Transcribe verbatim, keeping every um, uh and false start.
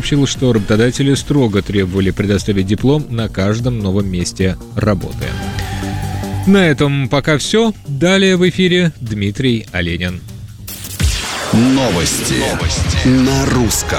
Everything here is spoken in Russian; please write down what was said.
сообщил, что работодатели строго требовали предоставить диплом на каждом новом месте работы. На этом пока все. Далее в эфире Дмитрий Оленин. Новости, Новости. На русском.